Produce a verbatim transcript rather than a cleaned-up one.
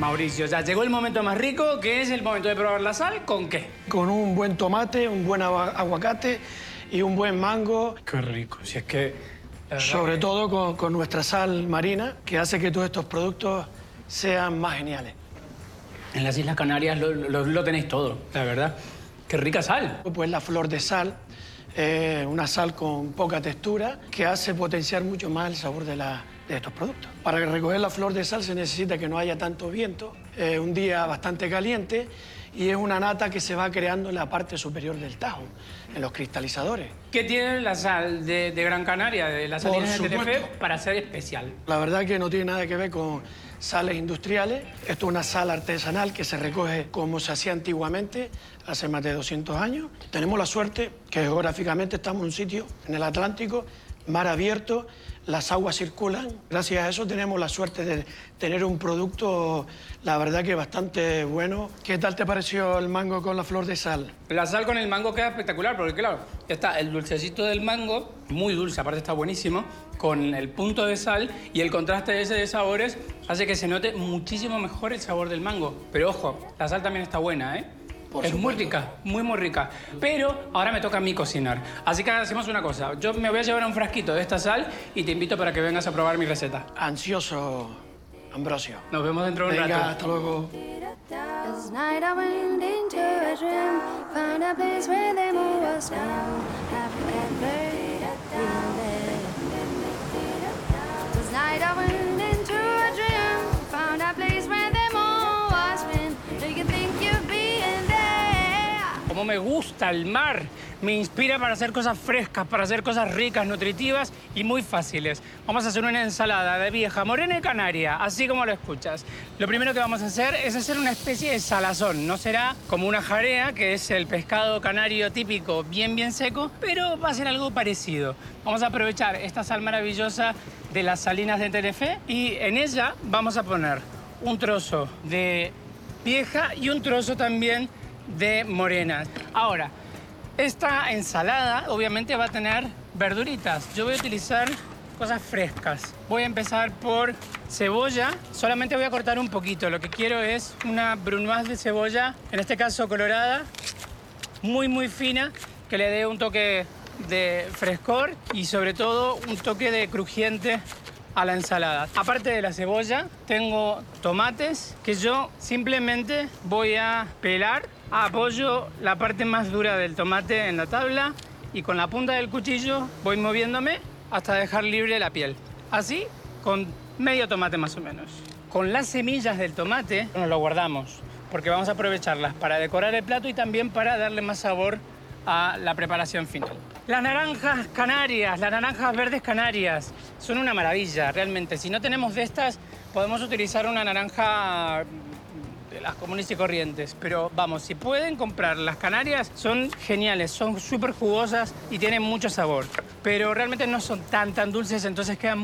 Mauricio, ya llegó el momento más rico, que es el momento de probar la sal. ¿Con qué? Con un buen tomate, un buen agua- aguacate y un buen mango. Qué rico, si es que... Sobre todo con, con nuestra sal marina, que hace que todos estos productos sean más geniales. En las Islas Canarias lo, lo- lo tenéis todo, la verdad. Qué rica sal. Pues la flor de sal, eh, una sal con poca textura, que hace potenciar mucho más el sabor de, la- de estos productos. Para recoger la flor de sal se necesita que no haya tanto viento, eh, un día bastante caliente, y es una nata que se va creando en la parte superior del tajo, en los cristalizadores. ¿Qué tiene la sal de, de Gran Canaria, de las Por salinas de Tenerife, supuesto. para ser especial? La verdad que no tiene nada que ver con sales industriales. Esto es una sal artesanal que se recoge como se hacía antiguamente, hace más de doscientos años. Tenemos la suerte que geográficamente estamos en un sitio, en el Atlántico, mar abierto, las aguas circulan. Gracias a eso tenemos la suerte de tener un producto, la verdad que bastante bueno. ¿Qué tal te pareció el mango con la flor de sal? La sal con el mango queda espectacular, porque claro, está el dulcecito del mango, muy dulce, aparte está buenísimo, con el punto de sal, y el contraste ese de sabores hace que se note muchísimo mejor el sabor del mango. Pero ojo, la sal también está buena, ¿eh? Por es muy supuesto. rica, muy, muy rica. Pero ahora me toca a mí cocinar. Así que hacemos una cosa. Yo me voy a llevar un frasquito de esta sal y te invito para que vengas a probar mi receta. Ansioso, Ambrosio. Nos vemos dentro de un Venga, rato. hasta luego. This night I went into a dream, found a place where the moon was down. Have you ever been there? This night I went into a dream, found a place where the moon was been. Do you think you've been there? Como me gusta el mar, me inspira para hacer cosas frescas, para hacer cosas ricas, nutritivas y muy fáciles. Vamos a hacer una ensalada de vieja morena y canaria, así como lo escuchas. Lo primero que vamos a hacer es hacer una especie de salazón. No será como una jarea, que es el pescado canario típico, bien, bien seco, pero va a ser algo parecido. Vamos a aprovechar esta sal maravillosa de las salinas de Tenerife y en ella vamos a poner un trozo de vieja y un trozo también de morena. Ahora, esta ensalada obviamente va a tener verduritas. Yo voy a utilizar cosas frescas. Voy a empezar por cebolla. Solamente voy a cortar un poquito. Lo que quiero es una brunoise de cebolla, en este caso colorada, muy, muy fina, que le dé un toque de frescor y sobre todo un toque de crujiente a la ensalada. Aparte de la cebolla, tengo tomates que yo simplemente voy a pelar. Apoyo la parte más dura del tomate en la tabla y con la punta del cuchillo voy moviéndome hasta dejar libre la piel. Así, con medio tomate más o menos. Con las semillas del tomate nos lo guardamos porque vamos a aprovecharlas para decorar el plato y también para darle más sabor a la preparación final. Las naranjas canarias, las naranjas verdes canarias, son una maravilla, realmente. Si no tenemos de estas, podemos utilizar una naranja de las comunes y corrientes. Pero vamos, si pueden comprar las canarias, son geniales, son súper jugosas y tienen mucho sabor. Pero realmente no son tan, tan dulces, entonces quedan